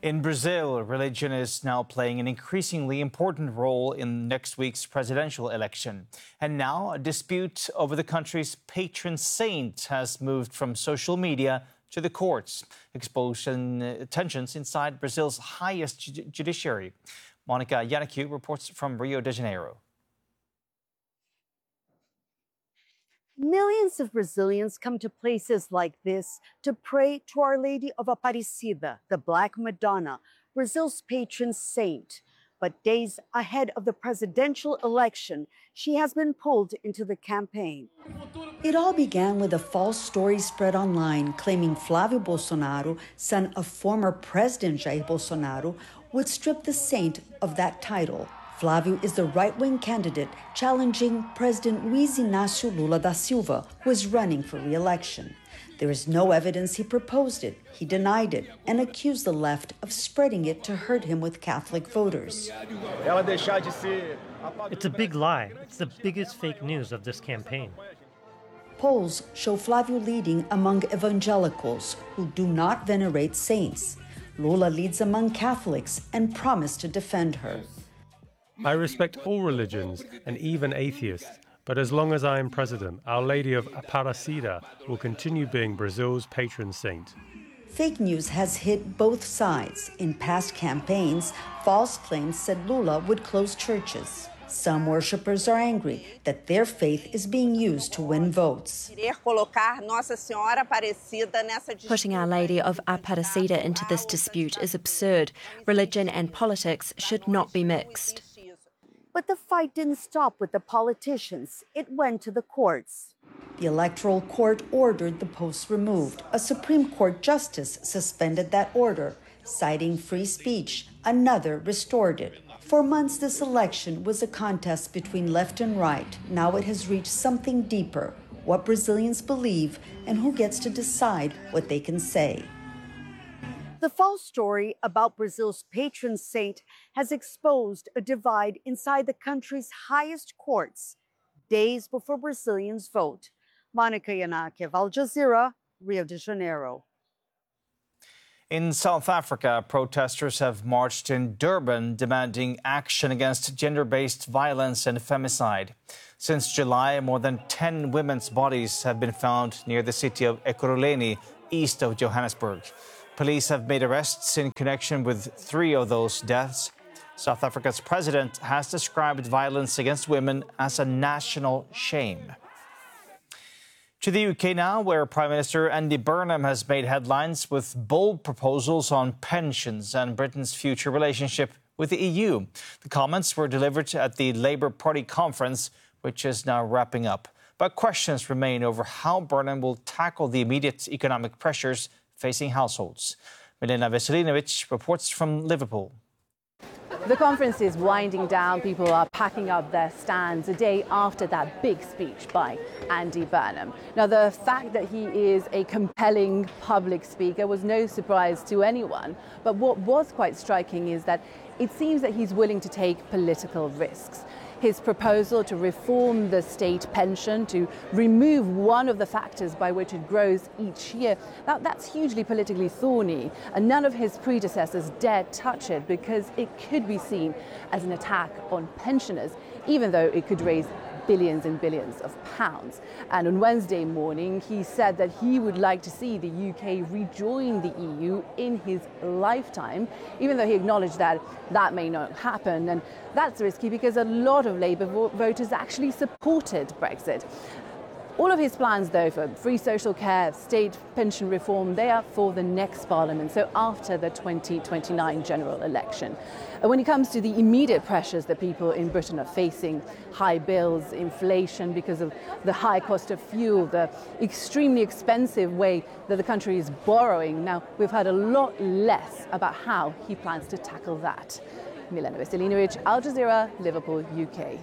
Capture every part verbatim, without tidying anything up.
In Brazil, religion is now playing an increasingly important role in next week's presidential election. And now a dispute over the country's patron saint has moved from social media to the courts, exposing tensions inside Brazil's highest ju- judiciary. Monica Yannick reports from Rio de Janeiro. Millions of Brazilians come to places like this to pray to Our Lady of Aparecida, the Black Madonna, Brazil's patron saint. But days ahead of the presidential election, she has been pulled into the campaign. It all began with a false story spread online claiming Flávio Bolsonaro, son of former President Jair Bolsonaro, would strip the saint of that title. Flávio is the right-wing candidate challenging President Luiz Inácio Lula da Silva, who is running for re-election. There is no evidence he proposed it. He denied it and accused the left of spreading it to hurt him with Catholic voters. It's a big lie. It's the biggest fake news of this campaign. Polls show Flávio leading among evangelicals who do not venerate saints. Lula leads among Catholics and promised to defend her. I respect all religions and even atheists, but as long as I am president, Our Lady of Aparecida will continue being Brazil's patron saint. Fake news has hit both sides. In past campaigns, false claims said Lula would close churches. Some worshippers are angry that their faith is being used to win votes. Putting Our Lady of Aparecida into this dispute is absurd. Religion and politics should not be mixed. But the fight didn't stop with the politicians. It went to the courts. The Electoral Court ordered the posts removed. A Supreme Court justice suspended that order, citing free speech. Another restored it. For months, this election was a contest between left and right. Now it has reached something deeper, what Brazilians believe and who gets to decide what they can say. The false story about Brazil's patron saint has exposed a divide inside the country's highest courts, days before Brazilians vote. Monica Yannick, Al Jazeera, Rio de Janeiro. In South Africa, protesters have marched in Durban demanding action against gender-based violence and femicide. Since July, more than ten women's bodies have been found near the city of Ekurhuleni, east of Johannesburg. Police have made arrests in connection with three of those deaths. South Africa's president has described violence against women as a national shame. To the U K now, where Prime Minister Andy Burnham has made headlines with bold proposals on pensions and Britain's future relationship with the E U. The comments were delivered at the Labour Party conference, which is now wrapping up. But questions remain over how Burnham will tackle the immediate economic pressures facing households. Milena Veselinovic reports from Liverpool. The conference is winding down. People are packing up their stands a day after that big speech by Andy Burnham. Now, the fact that he is a compelling public speaker was no surprise to anyone. But what was quite striking is that it seems that he's willing to take political risks. His proposal to reform the state pension, to remove one of the factors by which it grows each year, now that's hugely politically thorny, and none of his predecessors dared touch it because it could be seen as an attack on pensioners, even though it could raise billions and billions of pounds. And on Wednesday morning, he said that he would like to see the U K rejoin the E U in his lifetime, even though he acknowledged that that may not happen. And that's risky because a lot of Labour vo- voters actually supported Brexit. All of his plans, though, for free social care, state pension reform, they are for the next parliament, so after the twenty twenty-nine general election. And when it comes to the immediate pressures that people in Britain are facing, high bills, inflation because of the high cost of fuel, the extremely expensive way that the country is borrowing, now we've heard a lot less about how he plans to tackle that. Milena Veselinovic, Al Jazeera, Liverpool, U K.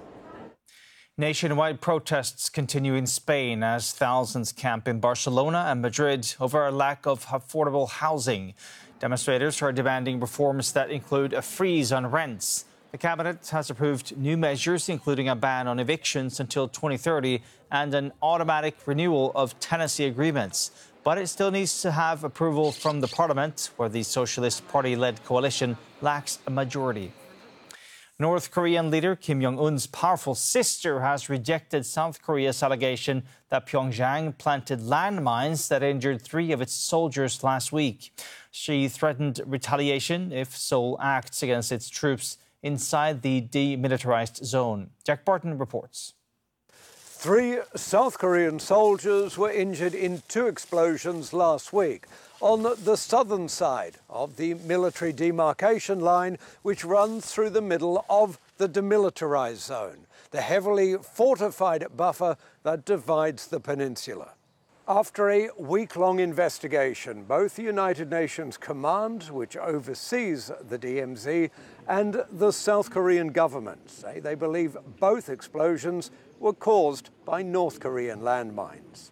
Nationwide protests continue in Spain as thousands camp in Barcelona and Madrid over a lack of affordable housing. Demonstrators are demanding reforms that include a freeze on rents. The cabinet has approved new measures, including a ban on evictions until twenty thirty and an automatic renewal of tenancy agreements. but it still needs to have approval from the parliament, where the Socialist Party-led coalition lacks a majority. North Korean leader Kim Jong-un's powerful sister has rejected South Korea's allegation that Pyongyang planted landmines that injured three of its soldiers last week. She threatened retaliation if Seoul acts against its troops inside the demilitarized zone. Jack Barton reports. Three South Korean soldiers were injured in two explosions last week on the southern side of the military demarcation line, which runs through the middle of the demilitarized zone, the heavily fortified buffer that divides the peninsula. After a week-long investigation, both the United Nations Command, which oversees the D M Z, and the South Korean government say they believe both explosions were caused by North Korean landmines.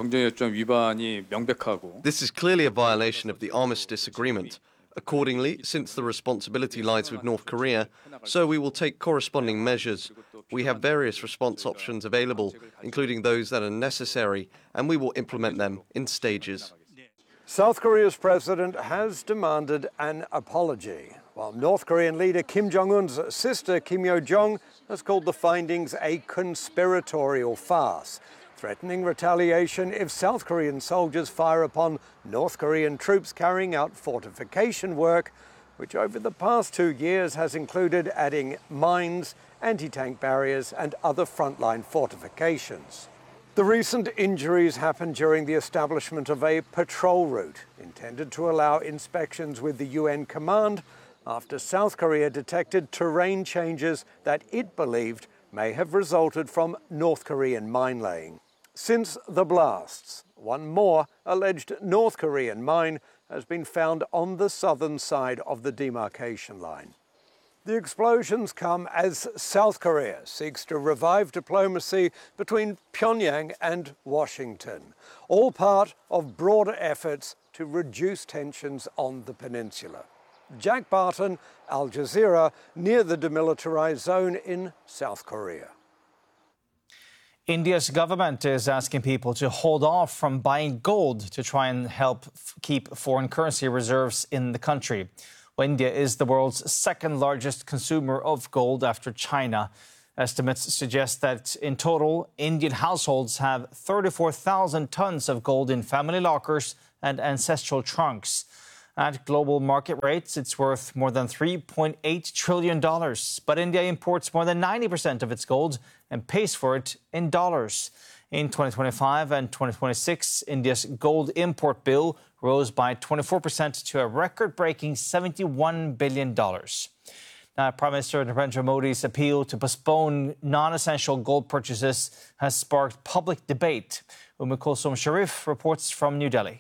This is clearly a violation of the armistice agreement. Accordingly, since the responsibility lies with North Korea, so we will take corresponding measures. We have various response options available, including those that are necessary, and we will implement them in stages. South Korea's president has demanded an apology, while North Korean leader Kim Jong-un's sister Kim Yo-jong has called the findings a conspiratorial farce, threatening retaliation if South Korean soldiers fire upon North Korean troops carrying out fortification work, which over the past two years has included adding mines, anti-tank barriers and other frontline fortifications. The recent injuries happened during the establishment of a patrol route intended to allow inspections with the U N command after South Korea detected terrain changes that it believed may have resulted from North Korean mine laying. Since the blasts, one more alleged North Korean mine has been found on the southern side of the demarcation line. The explosions come as South Korea seeks to revive diplomacy between Pyongyang and Washington, all part of broader efforts to reduce tensions on the peninsula. Jack Barton, Al Jazeera, near the demilitarized zone in South Korea. India's government is asking people to hold off from buying gold to try and help keep foreign currency reserves in the country. Well, India is the world's second largest consumer of gold after China. Estimates suggest that in total, Indian households have thirty-four thousand tons of gold in family lockers and ancestral trunks. At global market rates, it's worth more than three point eight trillion dollars. But India imports more than ninety percent of its gold and pays for it in dollars. In twenty twenty-five and twenty twenty-six, India's gold import bill rose by twenty-four percent to a record-breaking seventy-one billion dollars. Now, Prime Minister Narendra Modi's appeal to postpone non-essential gold purchases has sparked public debate. Umm Kulsum Sharif reports from New Delhi.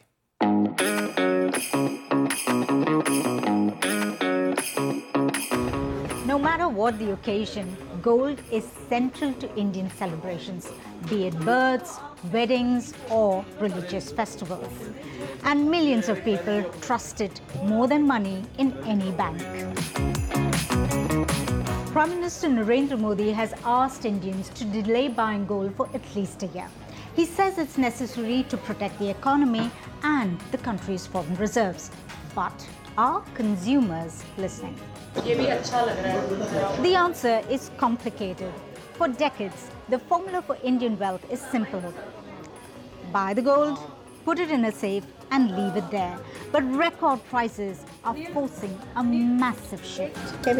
No matter what the occasion, gold is central to Indian celebrations, be it births, weddings, or religious festivals. And millions of people trust it more than money in any bank. Prime Minister Narendra Modi has asked Indians to delay buying gold for at least a year. He says it's necessary to protect the economy and the country's foreign reserves. But are consumers listening? The answer is complicated. For decades, the formula for Indian wealth is simple. Buy the gold, put it in a safe, and leave it there. But record prices are forcing a massive shift.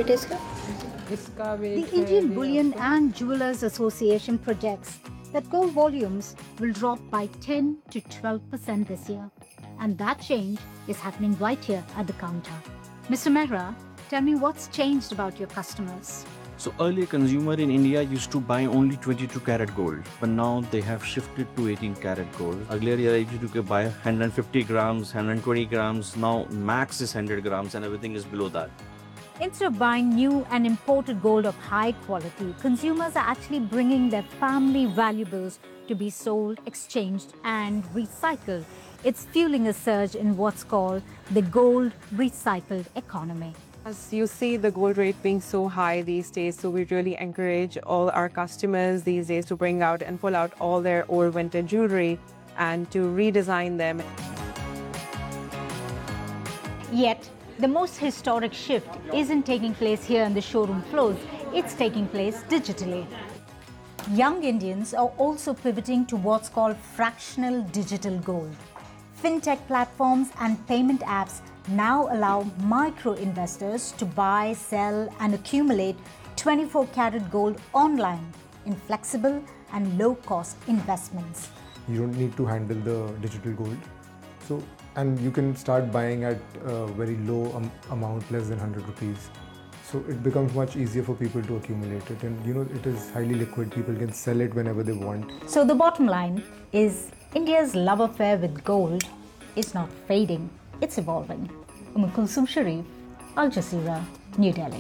The Indian Bullion and Jewelers Association projects that gold volumes will drop by ten to twelve percent this year. And that change is happening right here at the counter. Mister Mehra, tell me what's changed about your customers. So earlier consumer in India used to buy only twenty-two karat gold, but now they have shifted to eighteen karat gold. Earlier they used to buy one hundred fifty grams, one hundred twenty grams, now max is one hundred grams and everything is below that. Instead of buying new and imported gold of high quality, consumers are actually bringing their family valuables to be sold, exchanged and recycled. It's fueling a surge in what's called the gold recycled economy. As you see the gold rate being so high these days, so we really encourage all our customers these days to bring out and pull out all their old vintage jewelry and to redesign them. Yet, the most historic shift isn't taking place here in the showroom floors, it's taking place digitally. Young Indians are also pivoting to what's called fractional digital gold. Fintech platforms and payment apps now allow micro investors to buy, sell, and accumulate twenty-four karat gold online in flexible and low-cost investments. You don't need to handle the digital gold. So, and you can start buying at a very low um, amount, less than one hundred rupees. So it becomes much easier for people to accumulate it. And you know, it is highly liquid. People can sell it whenever they want. So the bottom line is India's love affair with gold is not fading, it's evolving. Umm Kulsum Sharif, Al Jazeera, New Delhi.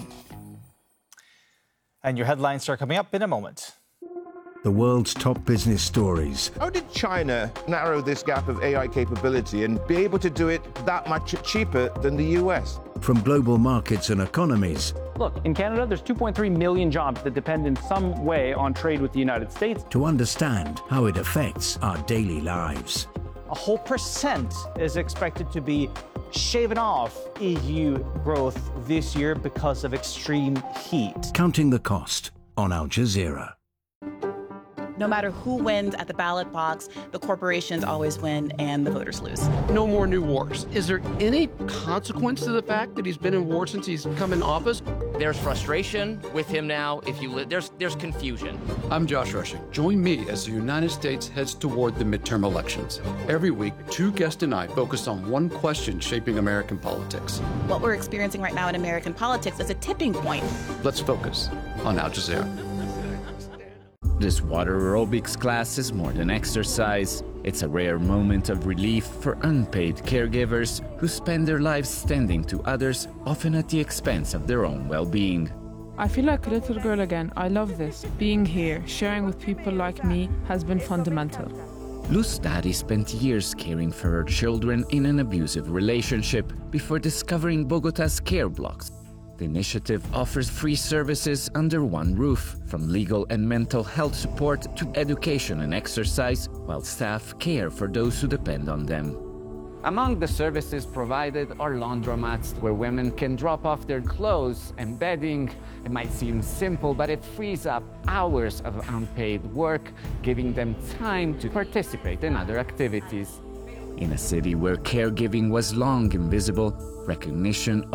And your headlines are coming up in a moment. The world's top business stories. How did China narrow this gap of A I capability and be able to do it that much cheaper than the U S? From global markets and economies. Look, in Canada, there's two point three million jobs that depend in some way on trade with the United States. To understand how it affects our daily lives. A whole percent is expected to be shaven off E U growth this year because of extreme heat. Counting the cost on Al Jazeera. No matter who wins at the ballot box, the corporations always win and the voters lose. No more new wars. Is there any consequence to the fact that he's been in war since he's come in office? There's frustration with him now. If you li- there's there's confusion. I'm Josh Rushing. Join me as the United States heads toward the midterm elections. Every week, two guests and I focus on one question shaping American politics. What we're experiencing right now in American politics is a tipping point. Let's focus on Al Jazeera. This water aerobics class is more than exercise. It's a rare moment of relief for unpaid caregivers who spend their lives tending to others, often at the expense of their own well-being. I feel like a little girl again. I love this. Being here, sharing with people like me has been fundamental. Luz Daddy spent years caring for her children in an abusive relationship before discovering Bogota's care blocks. The initiative offers free services under one roof, from legal and mental health support to education and exercise, while staff care for those who depend on them. Among the services provided are laundromats where women can drop off their clothes and bedding. It might seem simple, but it frees up hours of unpaid work, giving them time to participate in other activities. In a city where caregiving was long invisible, recognition